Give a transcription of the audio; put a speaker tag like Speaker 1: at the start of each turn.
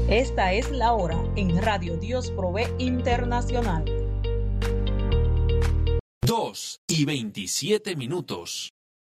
Speaker 1: Esta es la hora en Radio Dios Provee Internacional.
Speaker 2: 2:27.